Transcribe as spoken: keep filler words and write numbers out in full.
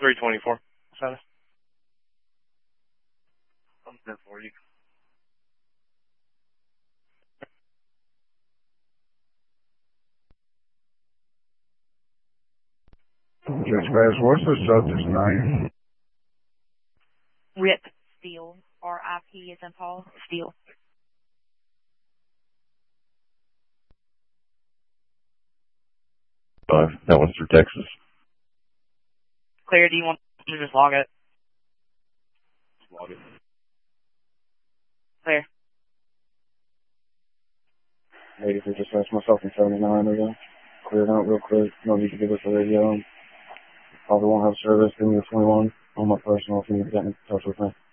three twenty-four. Seven. I'm ten forty. Dispatch, what's the subject's name? Rip Steele. R I P as in Paul. Steele. Uh, that one's through Texas. Clear, do you want to just log it? Log it. Clear. Lady for dispatch, myself in seventy-nine again. Cleared out real quick. No need to give us a radio. Probably won't have service. Give me a twenty-one on my personal if you need to get in touch with me.